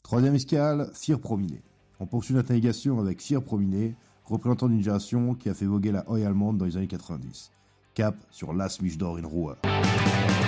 Troisième escale, Sir Prominet. On poursuit notre navigation avec Sir Prominet, représentant d'une génération qui a fait voguer la hoille allemande dans les années 90. Cap sur l'As Miche d'Or in Ruhe.